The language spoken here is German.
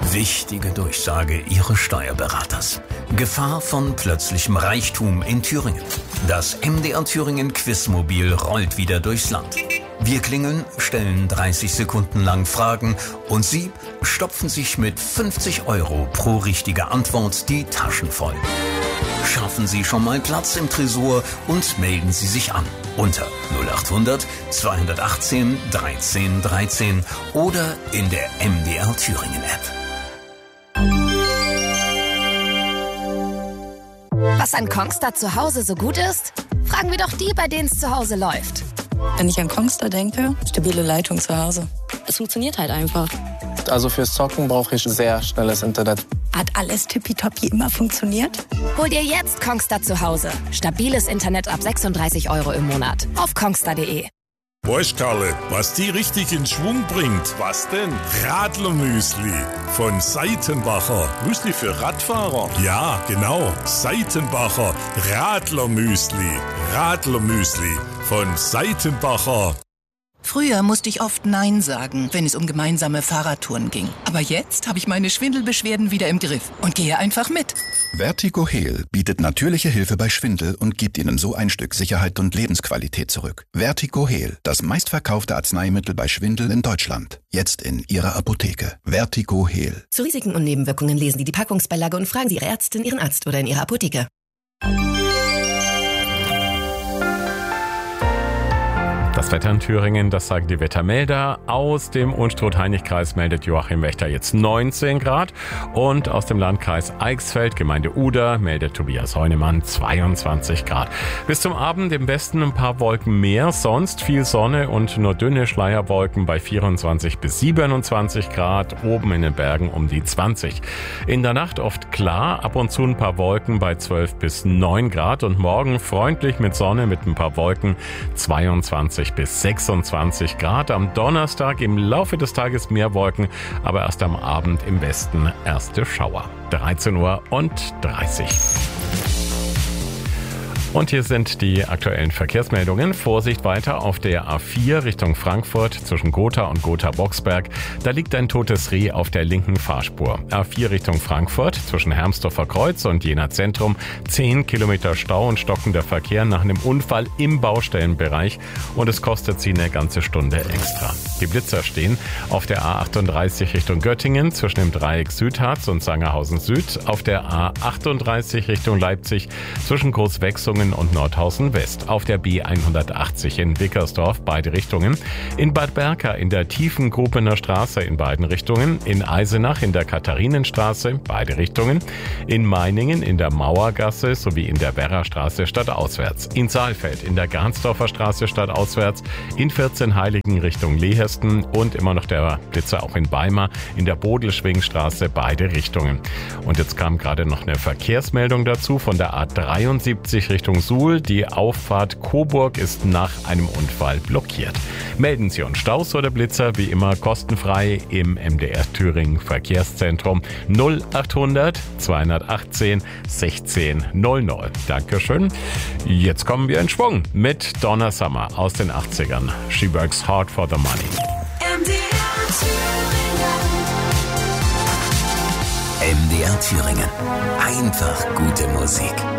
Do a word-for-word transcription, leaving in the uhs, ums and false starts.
Wichtige Durchsage Ihres Steuerberaters. Gefahr von plötzlichem Reichtum in Thüringen. Das M D R Thüringen Quizmobil rollt wieder durchs Land. Wir klingeln, stellen dreißig Sekunden lang Fragen und Sie stopfen sich mit fünfzig Euro pro richtige Antwort die Taschen voll. Schaffen Sie schon mal Platz im Tresor und melden Sie sich an unter null acht hundert zweihundertachtzehn dreizehn dreizehn oder in der M D R Thüringen App. Was an Kongstar zu Hause so gut ist? Fragen wir doch die, bei denen es zu Hause läuft. Wenn ich an Kongstar denke, stabile Leitung zu Hause. Es funktioniert halt einfach. Also fürs Zocken brauche ich sehr schnelles Internet. Hat alles tippitoppi immer funktioniert? Hol dir jetzt Kongstar zu Hause. Stabiles Internet ab sechsunddreißig Euro im Monat. Auf kongstar punkt de. Weißt Karle, was die richtig in Schwung bringt? Was denn? Radlermüsli von Seitenbacher. Müsli für Radfahrer? Ja, genau. Seitenbacher Radlermüsli. Radlermüsli von Seitenbacher. Früher musste ich oft Nein sagen, wenn es um gemeinsame Fahrradtouren ging. Aber jetzt habe ich meine Schwindelbeschwerden wieder im Griff und gehe einfach mit. VertigoHeal bietet natürliche Hilfe bei Schwindel und gibt Ihnen so ein Stück Sicherheit und Lebensqualität zurück. VertigoHeal, das meistverkaufte Arzneimittel bei Schwindel in Deutschland. Jetzt in Ihrer Apotheke. VertigoHeal. Zu Risiken und Nebenwirkungen lesen Sie die Packungsbeilage und fragen Sie Ihre Ärztin, Ihren Arzt oder in Ihrer Apotheke. Das Wetter in Thüringen, das sagen die Wettermelder. Aus dem Unstrut-Heinig-Kreis meldet Joachim Wächter jetzt neunzehn Grad. Und aus dem Landkreis Eichsfeld, Gemeinde Uder, meldet Tobias Heunemann zweiundzwanzig Grad. Bis zum Abend im Westen ein paar Wolken mehr, sonst viel Sonne und nur dünne Schleierwolken bei vierundzwanzig bis siebenundzwanzig Grad, oben in den Bergen um die zwanzig. In der Nacht oft klar, ab und zu ein paar Wolken bei zwölf bis neun Grad und morgen freundlich mit Sonne mit ein paar Wolken, zweiundzwanzig bis sechsundzwanzig Grad. Am Donnerstag im Laufe des Tages mehr Wolken, aber erst am Abend im Westen erste Schauer. dreizehn Uhr und dreißig. Und hier sind die aktuellen Verkehrsmeldungen. Vorsicht weiter auf der A vier Richtung Frankfurt zwischen Gotha und Gotha-Boxberg. Da liegt ein totes Reh auf der linken Fahrspur. A vier Richtung Frankfurt zwischen Hermsdorfer Kreuz und Jena Zentrum. zehn Kilometer Stau und stockender Verkehr nach einem Unfall im Baustellenbereich. Und es kostet sie eine ganze Stunde extra. Die Blitzer stehen auf der A achtunddreißig Richtung Göttingen zwischen dem Dreieck Südharz und Sangerhausen Süd. Auf der A achtunddreißig Richtung Leipzig zwischen Großwechsungen und Nordhausen West, auf der B hundertachtzig in Wickersdorf beide Richtungen, in Bad Berka in der Tiefengrubener Straße in beiden Richtungen, in Eisenach in der Katharinenstraße beide Richtungen, in Meiningen in der Mauergasse sowie in der Werrastraße stadtauswärts, in Saalfeld in der Garnsdorfer Straße stadtauswärts, in vierzehnheiligen Richtung Lehesten und immer noch der Blitzer auch in Weimar in der Bodelschwingstraße beide Richtungen. Und jetzt kam gerade noch eine Verkehrsmeldung dazu von der A dreiundsiebzig Richtung Suhl. Die Auffahrt Coburg ist nach einem Unfall blockiert. Melden Sie uns Staus oder Blitzer wie immer kostenfrei im M D R Thüringen Verkehrszentrum null achthundert zweihundertachtzehn sechzehn null null. Dankeschön. Jetzt kommen wir in Schwung mit Donna Summer aus den achtzigern. She works hard for the money. M D R Thüringen. M D R Thüringen. Einfach gute Musik.